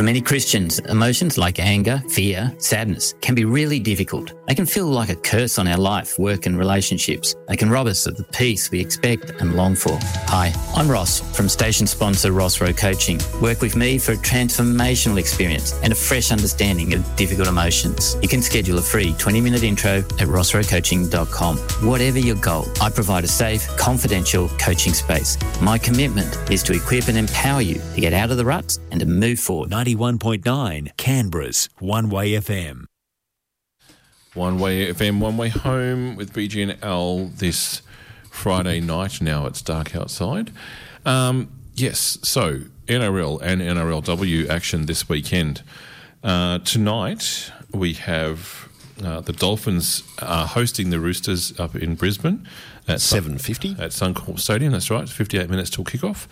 For many Christians, emotions like anger, fear, sadness can be really difficult. They can feel like a curse on our life, work and relationships. They can rob us of the peace we expect and long for. Hi, I'm Ross from station sponsor Ross Rowe Coaching. Work with me for a transformational experience and a fresh understanding of difficult emotions. You can schedule a free 20-minute intro at rossrowecoaching.com. Whatever your goal, I provide a safe, confidential coaching space. My commitment is to equip and empower you to get out of the ruts and to move forward. 91.9 Canberra's One Way FM. One Way FM, One Way Home with BG and Al this Friday night. Now it's dark outside. Yes, so NRL and NRLW action this weekend. Tonight we have the Dolphins hosting the Roosters up in Brisbane at 7:50 at Suncorp Stadium. That's right, 58 minutes till kickoff.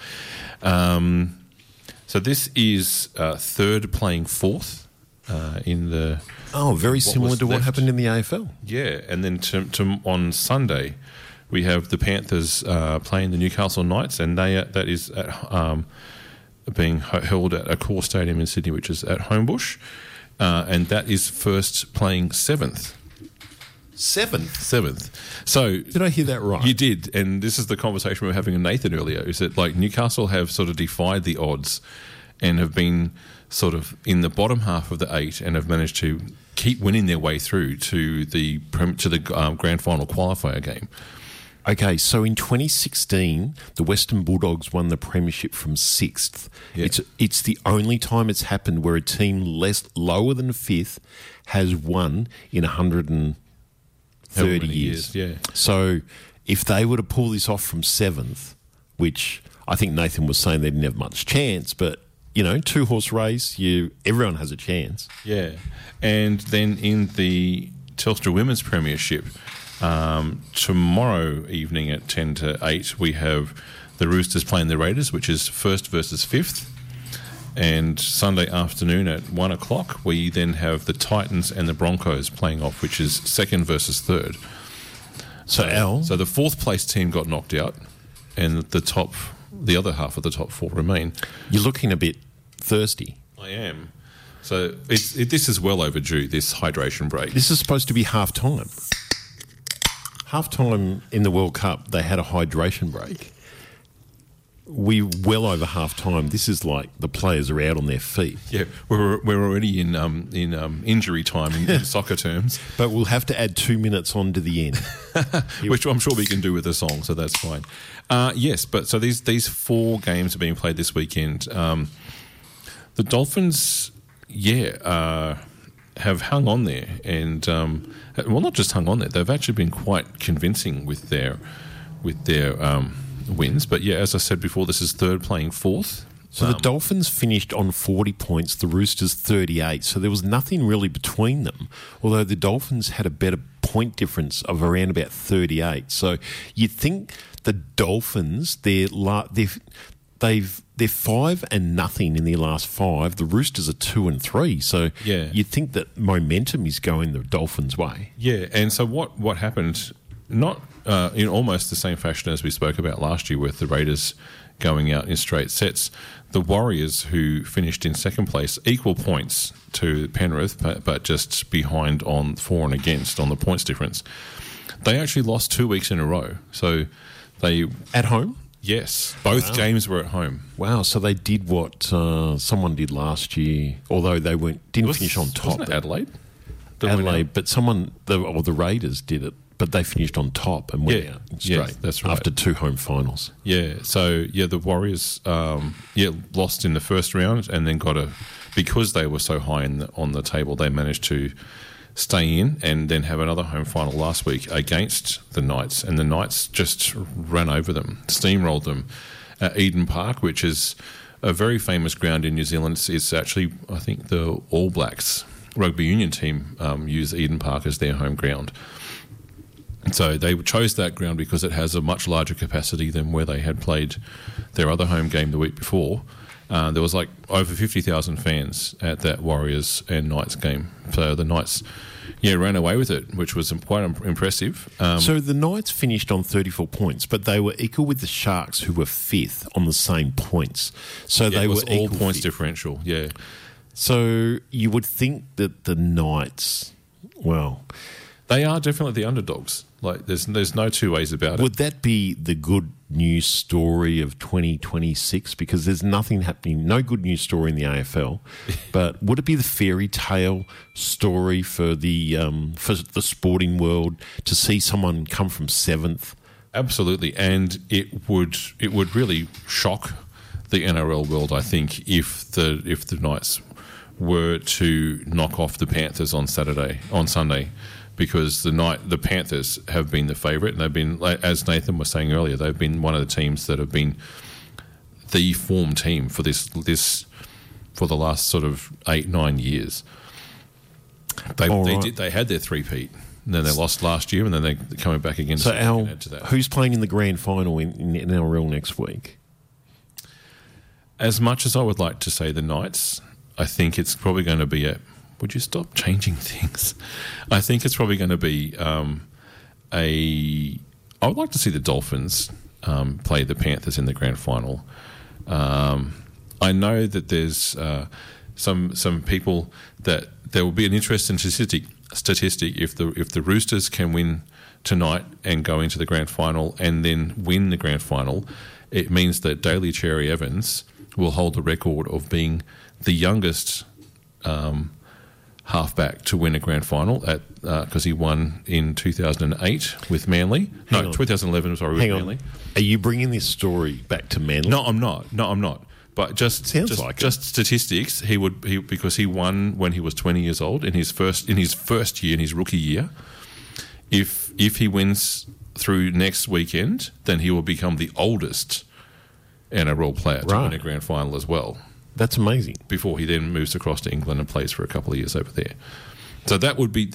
So this is third playing fourth in the... Oh, very similar to what happened in the AFL. Yeah, and then on Sunday we have the Panthers playing the Newcastle Knights, and that is being held at a core stadium in Sydney, which is at Homebush, and that is first playing seventh. Seventh. So did I hear that right? You did, and this is the conversation we were having with Nathan earlier, is that like Newcastle have sort of defied the odds and have been sort of in the bottom half of the 8 and have managed to keep winning their way through to the grand final qualifier game. Okay, so in 2016, the Western Bulldogs won the premiership from 6th. Yeah. It's the only time it's happened where a team lower than 5th has won in 130 years. Yeah. So if they were to pull this off from 7th, which I think Nathan was saying they didn't have much chance, but, you know, 2-horse race, everyone has a chance. Yeah. And then in the Telstra Women's Premiership, tomorrow evening at 10 to 8, we have the Roosters playing the Raiders, which is first versus 5th. And Sunday afternoon at 1 o'clock, we then have the Titans and the Broncos playing off, which is second versus third. So the fourth place team got knocked out, and the other half of the top 4 remain. You're looking a bit thirsty. I am. So this is well overdue, this hydration break. This is supposed to be half-time. Half-time in the World Cup, they had a hydration break. We well over half-time. This is like the players are out on their feet. Yeah, we're already in injury time in soccer terms. But we'll have to add 2 minutes on to the end. Which I'm sure we can do with a song, so that's fine. Yes, but so these 4 games are being played this weekend. The Dolphins, have hung on there, and not just hung on there. They've actually been quite convincing with their wins. But yeah, as I said before, this is third playing fourth. So the Dolphins finished on 40 points, the Roosters 38. So there was nothing really between them, although the Dolphins had a better point difference of around about 38. So you'd think the Dolphins, they're 5-0 in their last 5. The Roosters are 2-3. So you'd think that momentum is going the Dolphins' way. Yeah, and so what happened, not in almost the same fashion as we spoke about last year with the Raiders going out in straight sets, the Warriors, who finished in second place, equal points to Penrith, but just behind on for and against on the points difference, they actually lost 2 weeks in a row. So they... At home? Yes, both games were at home. Wow, so they did what someone did last year, although they didn't finish on top. Wasn't it Adelaide? Adelaide, but the Raiders did it, but they finished on top and went out straight. Yeah, that's right. After 2 home finals. Yeah, so the Warriors lost in the first round and then because they were so high on the table, they managed to stay in and then have another home final last week against the Knights, and the Knights just ran over them, steamrolled them at Eden Park, which is a very famous ground in New Zealand. It's actually, I think, the All Blacks rugby union team use Eden Park as their home ground. So they chose that ground because it has a much larger capacity than where they had played their other home game the week before. There was like over 50,000 fans at that Warriors and Knights game. So the Knights, ran away with it, which was quite impressive. So the Knights finished on 34 points, but they were equal with the Sharks, who were 5th on the same points. So they were all points differential, yeah. So you would think that the Knights, well, They are definitely the underdogs. Like, there's no two ways about it. would that be the good news story of 2026? Because there's nothing happening, no good news story in the AFL. But would it be the fairy tale story for the sporting world to see someone come from 7th? Absolutely, and it would really shock the NRL world, I think, if the Knights were to knock off the Panthers on Sunday, because the Panthers have been the favourite, and they've been, as Nathan was saying earlier, they've been one of the teams that have been the form team for this for the last sort of 8-9 years. They had their three-peat. And then they lost last year, and then they're coming back again. So, Al, add to that. who's playing in the grand final in NRL next week? As much as I would like to say the Knights, I think it's probably going to be would you stop changing things? I think it's probably going to be I would like to see the Dolphins play the Panthers in the grand final. I know that there's some people that there will be an interesting statistic if the Roosters can win tonight and go into the grand final and then win the grand final. It means that Daly Cherry Evans will hold the record of being the youngest halfback to win a grand final because he won in 2008 with Manly. Hang on. 2011. Sorry, with Manly. Are you bringing this story back to Manly? No, I'm not. But just statistics, because he won when he was 20 years old in his first year, in his rookie year. If he wins through next weekend, then he will become the oldest NRL player to win a grand final as well. That's amazing. Before he then moves across to England and plays for a couple of years over there. So that would be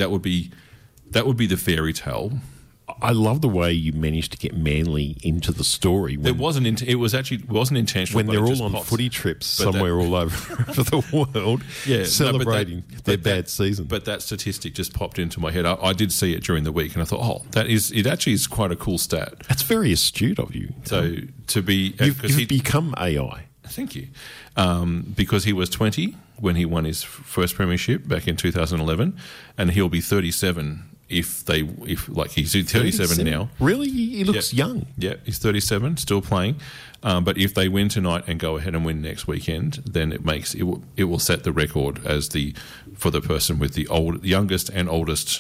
the fairy tale. I love the way you managed to get Manly into the story. It wasn't intentional. When they're all on footy trips somewhere all over the world, celebrating their bad season. But that statistic just popped into my head. I did see it during the week, and I thought, it actually is quite a cool stat. That's very astute of you. So to be, you've become AI. Thank you. Because he was 20 when he won his first premiership back in 2011, and he'll be 37 if he's 37 now. Really? He looks young. Yeah, he's 37, still playing. But if they win tonight and go ahead and win next weekend, then it will set the record for the person with the youngest and oldest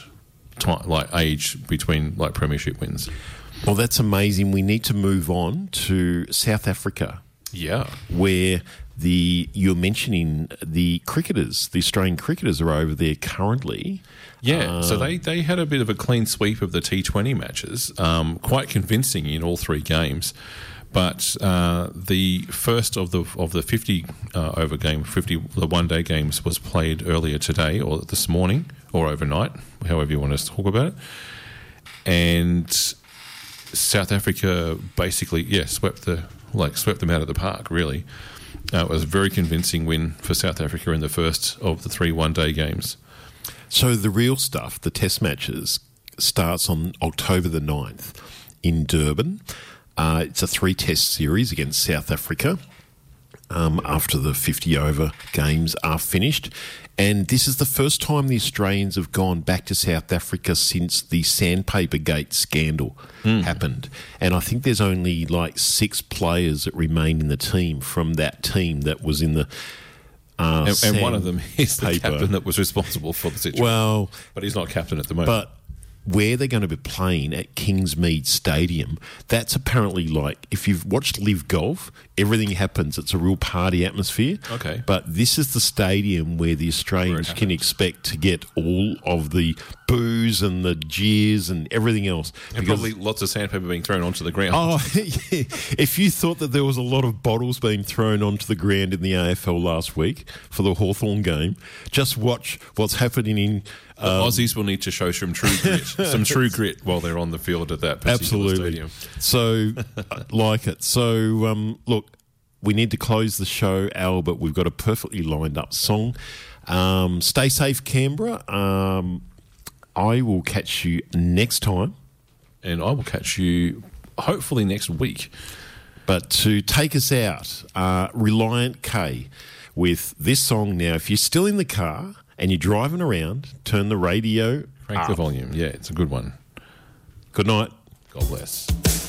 age between premiership wins. Well, that's amazing. We need to move on to South Africa. Yeah, where you're mentioning the cricketers, the Australian cricketers are over there currently. Yeah, so they had a bit of a clean sweep of the T20 matches, quite convincing in all three games. But the first of the 50 over game, the one-day games was played earlier today or this morning or overnight, however you want to talk about it. And South Africa basically, swept them out of the park, really. It was a very convincing win for South Africa in the first of the 3 one-day games. So the real stuff, the test matches, starts on October the 9th in Durban. It's a 3-test series against South Africa after the 50-over games are finished. And this is the first time the Australians have gone back to South Africa since the Sandpaper Gate scandal happened. And I think there's only 6 players that remain in the team from that team that was in the and one of them is the captain that was responsible for the situation. Well, but he's not captain at the moment. But where they're going to be playing at Kingsmead Stadium, that's apparently if you've watched Live Golf, everything happens. It's a real party atmosphere. Okay. But this is the stadium where the Australians can expect to get all of the boos and the jeers and everything else. And probably lots of sandpaper being thrown onto the ground. Oh, yeah. If you thought that there was a lot of bottles being thrown onto the ground in the AFL last week for the Hawthorn game, just watch what's happening in... The Aussies will need to show some true grit while they're on the field at that particular stadium. So, like it. So, look, we need to close the show, Al, but we've got a perfectly lined up song. Stay safe, Canberra. I will catch you next time. And I will catch you hopefully next week. But to take us out, Reliant K with this song now. If you're still in the car and you're driving around, turn the radio Crank up. the volume. Yeah, it's a good one. Good night. God bless.